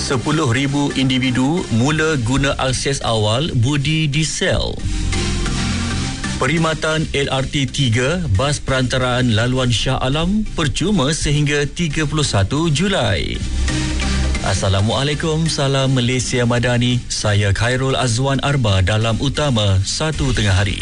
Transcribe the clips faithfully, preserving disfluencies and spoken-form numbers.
sepuluh ribu individu mula guna akses awal budi diesel. Perkhidmatan L R T tiga bas perantaraan laluan Shah Alam percuma sehingga tiga puluh satu Julai. Assalamualaikum, salam Malaysia Madani. Saya Khairul Azwan Arba dalam Utama satu Tengah Hari.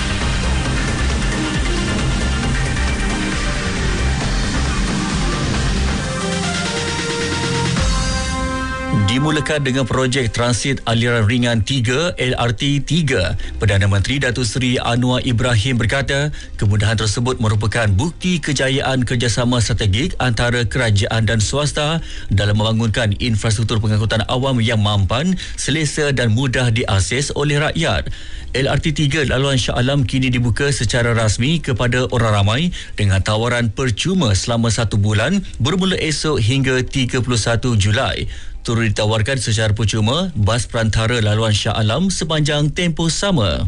Dimulakan dengan projek transit aliran ringan tiga L R T tiga. Perdana Menteri Datuk Seri Anwar Ibrahim berkata, kemudahan tersebut merupakan bukti kejayaan kerjasama strategik antara kerajaan dan swasta dalam membangunkan infrastruktur pengangkutan awam yang mampan, selesa dan mudah diakses oleh rakyat. L R T tiga laluan Shah Alam kini dibuka secara rasmi kepada orang ramai dengan tawaran percuma selama satu bulan bermula esok hingga tiga puluh satu Julai. Turut ditawarkan secara percuma bas perantara laluan Shah Alam sepanjang tempoh sama.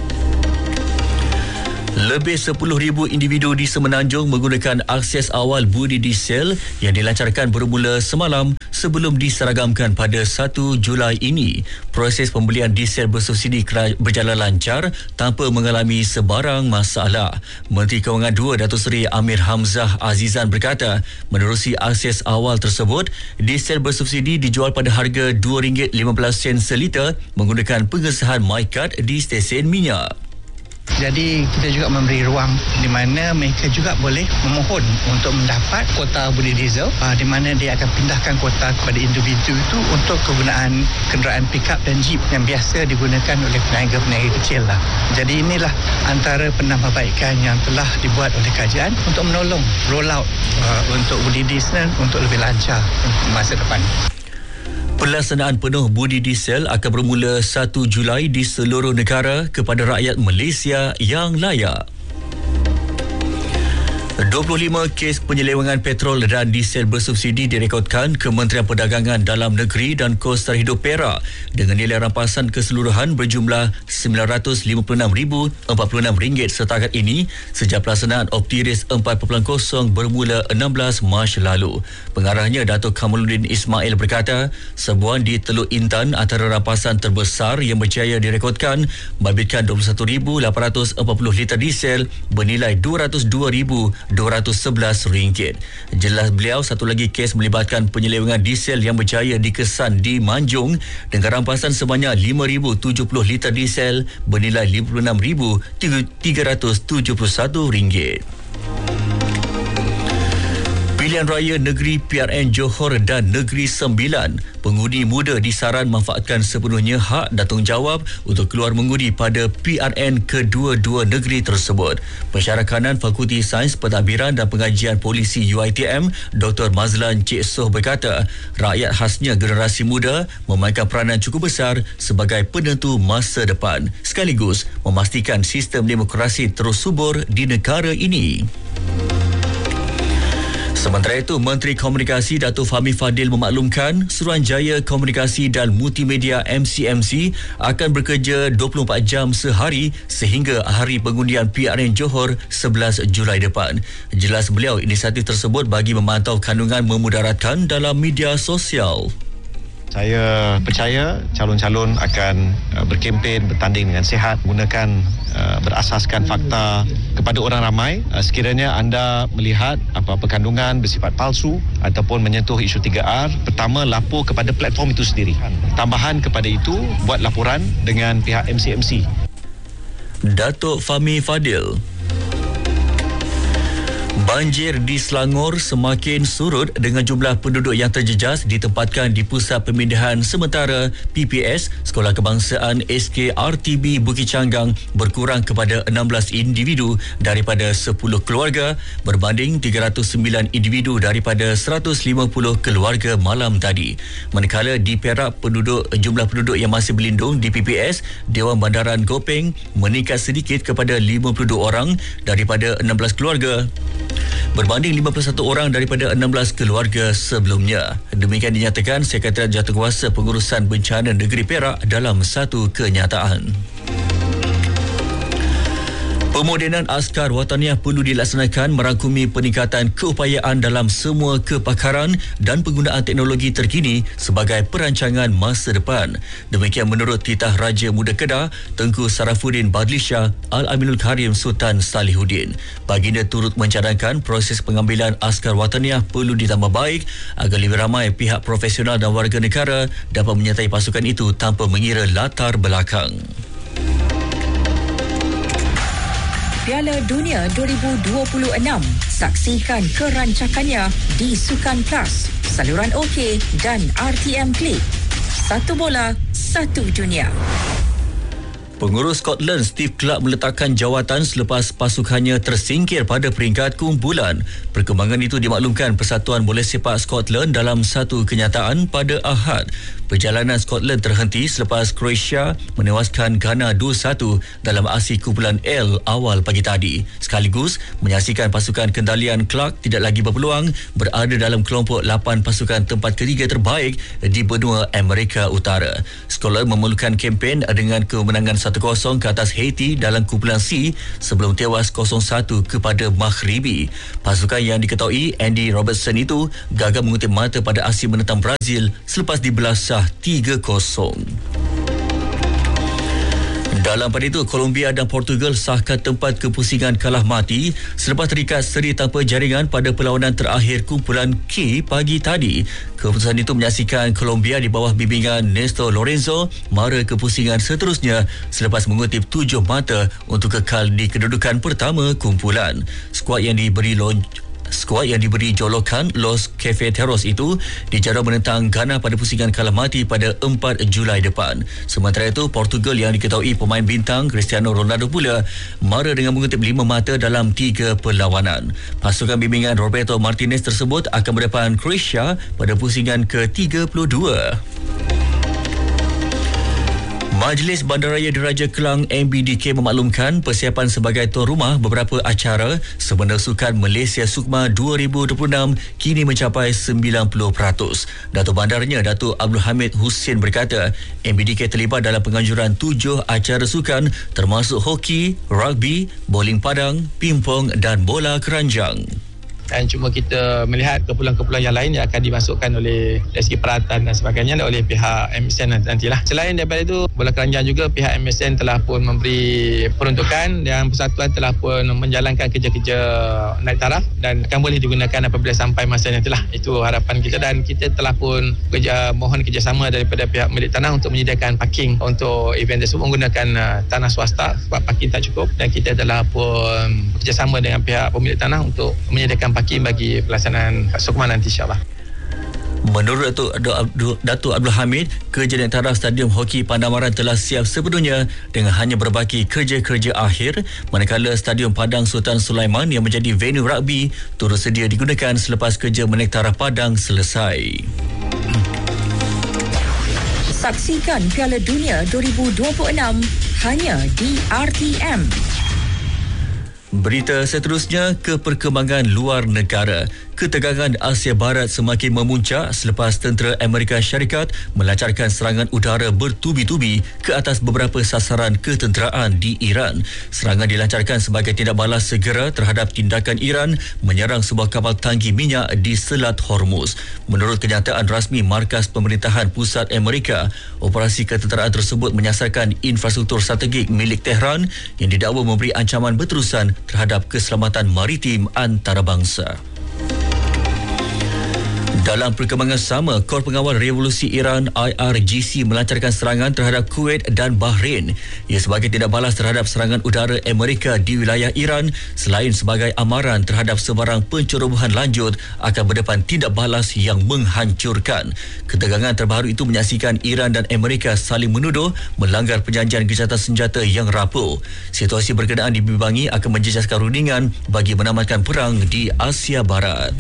Lebih sepuluh ribu individu di Semenanjung menggunakan akses awal budi diesel yang dilancarkan bermula semalam sebelum diseragamkan pada satu Julai ini. Proses pembelian diesel bersubsidi berjalan lancar tanpa mengalami sebarang masalah. Menteri Kewangan dua Datuk Seri Amir Hamzah Azizan berkata, menerusi akses awal tersebut, diesel bersubsidi dijual pada harga dua ringgit lima belas sen seliter menggunakan pengesahan MyCard di stesen minyak. Jadi kita juga memberi ruang di mana mereka juga boleh memohon untuk mendapat kuota budi diesel, di mana dia akan pindahkan kuota kepada individu itu untuk kegunaan kenderaan pick-up dan jeep yang biasa digunakan oleh peniaga-peniaga kecil lah. Jadi inilah antara penambahbaikan yang telah dibuat oleh kerajaan untuk menolong roll out uh, untuk budi diesel untuk lebih lancar masa depan. Pelaksanaan penuh budi diesel akan bermula satu Julai di seluruh negara kepada rakyat Malaysia yang layak. dua puluh lima kes penyelewengan petrol dan diesel bersubsidi direkodkan Kementerian Perdagangan Dalam Negeri dan Kos Tarhidup Perak dengan nilai rampasan keseluruhan berjumlah sembilan ratus lima puluh enam ribu empat puluh enam ringgit setakat ini sejak pelaksanaan Optiris empat titik kosong bermula enam belas Mac lalu. Pengarahnya Datuk Kamaluddin Ismail berkata, sebuah di Teluk Intan antara rampasan terbesar yang berjaya direkodkan membabitkan dua puluh satu ribu lapan ratus empat puluh liter diesel bernilai dua ratus dua ribu dua ratus sebelas ringgit. Jelas beliau, satu lagi kes melibatkan penyelewengan diesel yang berjaya dikesan di Manjung dengan rampasan sebanyak lima ribu tujuh puluh liter diesel bernilai lima puluh enam ribu tiga ratus tujuh puluh satu ringgit. Pilihan Raya Negeri P R N Johor dan Negeri Sembilan, pengundi muda disaran manfaatkan sepenuhnya hak dan tanggungjawab untuk keluar mengundi pada P R N kedua-dua negeri tersebut. Pensyarah kanan Fakulti Sains Pentadbiran dan Pengajian Polisi U I T M, Doktor Mazlan Cik Soh berkata, rakyat khasnya generasi muda memainkan peranan cukup besar sebagai penentu masa depan, sekaligus memastikan sistem demokrasi terus subur di negara ini. Sementara itu, Menteri Komunikasi Datuk Fahmi Fadil memaklumkan Suruhanjaya Komunikasi dan Multimedia M C M C akan bekerja dua puluh empat jam sehari sehingga hari pengundian P R N Johor sebelas Julai depan. Jelas beliau, inisiatif tersebut bagi memantau kandungan memudaratkan dalam media sosial. Saya percaya calon-calon akan uh, berkempen, bertanding dengan sihat, gunakan uh, berasaskan fakta kepada orang ramai. Uh, sekiranya anda melihat apa-apa kandungan bersifat palsu ataupun menyentuh isu tiga R, pertama lapor kepada platform itu sendiri. Tambahan kepada itu, buat laporan dengan pihak M C M C. Datuk Fahmi Fadil. Banjir di Selangor semakin surut dengan jumlah penduduk yang terjejas ditempatkan di Pusat Pemindahan Sementara P P S Sekolah Kebangsaan S K R T B Bukit Canggang berkurang kepada enam belas individu daripada sepuluh keluarga berbanding tiga ratus sembilan individu daripada seratus lima puluh keluarga malam tadi. Manakala di Perak, penduduk jumlah penduduk yang masih berlindung di P P S Dewan Bandaran Gopeng meningkat sedikit kepada lima puluh dua orang daripada enam belas keluarga, berbanding lima puluh satu orang daripada enam belas keluarga sebelumnya. Demikian dinyatakan Sekretariat Jawatankuasa Pengurusan Bencana Negeri Perak dalam satu kenyataan. Pemodenan askar wataniah perlu dilaksanakan merangkumi peningkatan keupayaan dalam semua kepakaran dan penggunaan teknologi terkini sebagai perancangan masa depan. Demikian menurut Titah Raja Muda Kedah, Tengku Sarafuddin Badlisha Al-Aminul Karim Sultan Salihuddin. Baginda turut mencadangkan proses pengambilan askar wataniah perlu ditambah baik agar lebih ramai pihak profesional dan warga negara dapat menyertai pasukan itu tanpa mengira latar belakang. Piala Dunia dua ribu dua puluh enam. Saksikan kerancakannya di Sukan Plus, saluran OK dan R T M Klik. Satu bola, satu dunia. Pengurus Scotland Steve Clarke meletakkan jawatan selepas pasukannya tersingkir pada peringkat kumpulan. Perkembangan itu dimaklumkan Persatuan Bola Sepak Scotland dalam satu kenyataan pada Ahad. Perjalanan Scotland terhenti selepas Croatia menewaskan Ghana dua satu dalam aksi kumpulan L awal pagi tadi. Sekaligus menyaksikan pasukan kendalian Clarke tidak lagi berpeluang berada dalam kelompok lapan pasukan tempat ketiga terbaik di benua Amerika Utara. Scotland memerlukan kempen dengan kemenangan satu kosong ke atas Haiti dalam kumpulan C sebelum tewas kosong satu kepada Maghribi. Pasukan yang diketahui Andy Robertson itu gagal mengutip mata pada aksi menentang Brazil selepas dibelasah tiga kosong. Dalam pada itu, Colombia dan Portugal sahkan tempat kepusingan kalah mati selepas terikat seri tanpa jaringan pada perlawanan terakhir kumpulan K pagi tadi. Keputusan itu menyaksikan Colombia di bawah bimbingan Néstor Lorenzo mara kepusingan seterusnya selepas mengutip tujuh mata untuk kekal di kedudukan pertama kumpulan. Skuad yang diberi lon Skuad yang diberi jolokan Los Cafeteros itu dijadual menentang Ghana pada pusingan kalah mati pada empat Julai depan. Sementara itu, Portugal yang diketahui pemain bintang Cristiano Ronaldo pula mara dengan mengutip lima mata dalam tiga perlawanan. Pasukan bimbingan Roberto Martinez tersebut akan berdepan Croatia pada pusingan ke tiga puluh dua. Majlis Bandaraya Diraja Kelang M B D K memaklumkan persiapan sebagai tuan rumah beberapa acara Semenda Sukan Malaysia Sukma dua ribu dua puluh enam kini mencapai sembilan puluh peratus. Datuk Bandarnya Datuk Abdul Hamid Hussein berkata M B D K terlibat dalam penganjuran tujuh acara sukan termasuk hoki, rugby, bowling padang, pingpong dan bola keranjang. Dan cuma kita melihat kumpulan-kumpulan yang lain yang akan dimasukkan oleh dari segi peralatan dan sebagainya oleh pihak M S N nantilah. Selain daripada itu, bola keranjang juga pihak M S N telah pun memberi peruntukan dan persatuan telah pun menjalankan kerja-kerja naik taraf dan akan boleh digunakan apabila sampai masa nantilah. Itu harapan kita dan kita telah pun kerja, mohon kerjasama daripada pihak milik tanah untuk menyediakan parking untuk event tersebut menggunakan uh, tanah swasta sebab parking tak cukup dan kita telah pun kerjasama dengan pihak pemilik tanah untuk menyediakan parking bagi pelaksanaan Sukma nanti insyaAllah. Menurut Datuk Abdul Hamid, kerja naik taraf Stadium Hoki Pandamaran telah siap sepenuhnya dengan hanya berbaki kerja-kerja akhir, manakala Stadium Padang Sultan Sulaiman yang menjadi venue rugby turut sedia digunakan selepas kerja menaik taraf Padang selesai. Saksikan Piala Dunia dua ribu dua puluh enam hanya di R T M. Berita seterusnya ke perkembangan luar negara. Ketegangan Asia Barat semakin memuncak selepas tentera Amerika Syarikat melancarkan serangan udara bertubi-tubi ke atas beberapa sasaran ketenteraan di Iran. Serangan dilancarkan sebagai tindak balas segera terhadap tindakan Iran menyerang sebuah kapal tangki minyak di Selat Hormuz. Menurut kenyataan rasmi Markas Pemerintahan Pusat Amerika, operasi ketenteraan tersebut menyasarkan infrastruktur strategik milik Tehran yang didakwa memberi ancaman berterusan terhadap keselamatan maritim antarabangsa. Dalam perkembangan sama, Kor Pengawal Revolusi Iran I R G C melancarkan serangan terhadap Kuwait dan Bahrain. Ia sebagai tindak balas terhadap serangan udara Amerika di wilayah Iran selain sebagai amaran terhadap sebarang pencerobohan lanjut akan berdepan tindak balas yang menghancurkan. Ketegangan terbaru itu menyaksikan Iran dan Amerika saling menuduh melanggar perjanjian gencatan senjata yang rapuh. Situasi berkenaan dibimbangi akan menjejaskan rundingan bagi menamatkan perang di Asia Barat.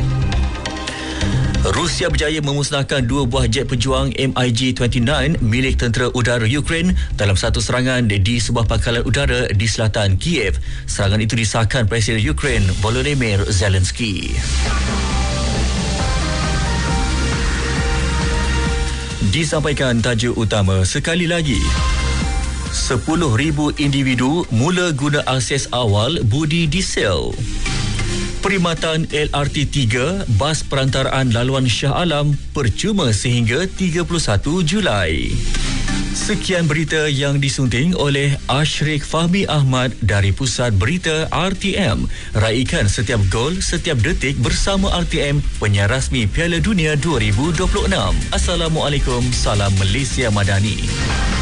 Rusia berjaya memusnahkan dua buah jet pejuang M I G dua puluh sembilan milik tentera udara Ukraine dalam satu serangan di sebuah pangkalan udara di selatan Kiev. Serangan itu disahkan Presiden Ukraine Volodymyr Zelensky. Disampaikan tajuk utama sekali lagi. sepuluh ribu individu mula guna akses awal budi diesel. Perkhidmatan L R T tiga, bas perantaraan laluan Shah Alam percuma sehingga tiga puluh satu Julai. Sekian berita yang disunting oleh Ashrik Fahmi Ahmad dari Pusat Berita R T M. Raikan setiap gol, setiap detik bersama R T M, penyiar rasmi Piala Dunia dua ribu dua puluh enam. Assalamualaikum, salam Malaysia Madani.